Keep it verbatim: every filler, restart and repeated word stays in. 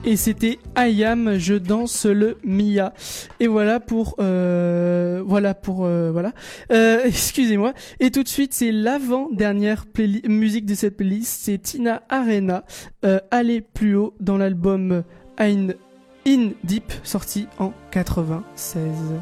Et c'était I Am, je danse le Mia. Et voilà pour euh, voilà pour euh, voilà. Euh, excusez-moi. Et tout de suite, c'est l'avant-dernière playli- musique de cette playlist, c'est Tina Arena, euh, Aller plus haut dans l'album In In Deep, sorti en quatre-vingt-seize.